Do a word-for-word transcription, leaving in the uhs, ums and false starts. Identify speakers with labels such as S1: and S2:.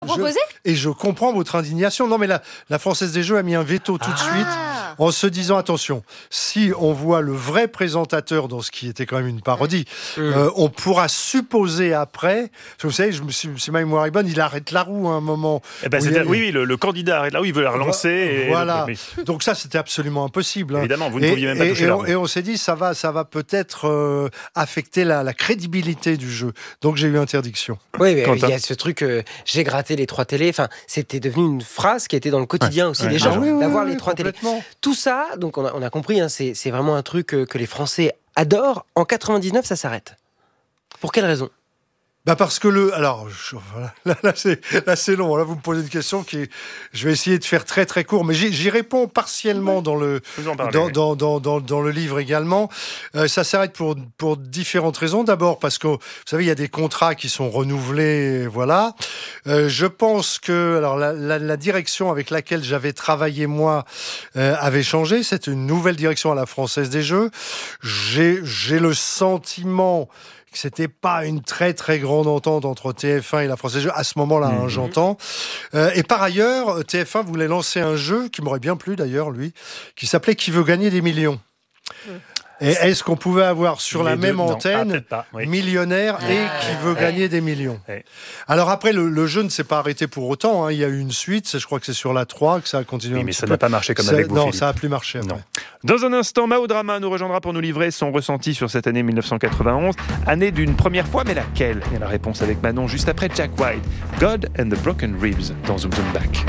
S1: proposé ?
S2: Et je comprends votre indignation. Non, mais la, la Française des Jeux a mis un veto tout de
S1: Ah.
S2: suite en se disant, attention, si on voit le vrai présentateur dans ce qui était quand même une parodie, mmh. euh, on pourra supposer après, parce que vous savez, je me suis, si ma mémoire est bonne, il arrête la roue à un moment.
S3: Eh ben,
S2: a...
S3: Oui, oui, le, le candidat arrête la roue, il veut la relancer.
S2: Voilà.
S3: Et...
S2: Mais... Donc ça, c'était absolument impossible. Hein.
S3: Évidemment, vous ne
S2: et,
S3: pouviez même pas
S2: et,
S3: toucher
S2: et
S3: la
S2: on,
S3: roue.
S2: Et on s'est dit, ça va, ça va peut-être euh, affecter la, la crédibilité du jeu. Donc j'ai eu interdiction.
S4: Oui, mais il y a ce truc, euh, j'ai gratté les trois télés. Enfin, c'était devenu une phrase qui était dans le quotidien ouais. aussi ouais. des gens,
S2: ah, oui, oui,
S4: d'avoir
S2: oui,
S4: les
S2: oui,
S4: trois télés. Tout ça, donc on a, on a compris, hein, c'est, c'est vraiment un truc que, que les Français adorent. En quatre-vingt-dix-neuf, ça s'arrête. Pour quelle raison ?
S2: Bah parce que le... Alors, je, voilà, là, là, c'est, là, c'est long. Là, vous me posez une question qui est... Je vais essayer de faire très, très court, mais j'y, j'y réponds partiellement oui. dans, le,
S3: parler,
S2: dans,
S3: oui.
S2: dans, dans, dans, dans le livre également. Euh, ça s'arrête pour, pour différentes raisons. D'abord, parce que, vous savez, il y a des contrats qui sont renouvelés, voilà. Euh, je pense que alors, la, la, la direction avec laquelle j'avais travaillé, moi, euh, avait changé. C'est une nouvelle direction à la Française des Jeux. J'ai, j'ai le sentiment... que c'était pas une très très grande entente entre T F un et la Française des Jeux à ce moment-là, mmh. hein, j'entends. Euh, et par ailleurs, T F un voulait lancer un jeu qui m'aurait bien plu d'ailleurs, lui, qui s'appelait Qui veut gagner des millions. Mmh. Et est-ce qu'on pouvait avoir sur Les la deux, même non. antenne
S3: ah, pas, oui.
S2: millionnaire ah, et qui veut ouais. gagner des millions ouais. Alors après, le, le jeu ne s'est pas arrêté pour autant. Hein. Il y a eu une suite, je crois que c'est sur la trois que ça a continué
S3: oui,
S2: un
S3: mais
S2: petit
S3: ça
S2: peu.
S3: n'a pas marché comme
S2: ça,
S3: avec vous,
S2: Non,
S3: Philippe.
S2: ça n'a plus marché.
S3: Non.
S2: Ouais.
S3: Dans un instant, Mao Drama nous rejoindra pour nous livrer son ressenti sur cette année dix-neuf cent quatre-vingt-onze. Année d'une première fois, mais laquelle ? Et la réponse avec Manon juste après Jack White. God and the Broken Ribs dans Zoom Zoom Back.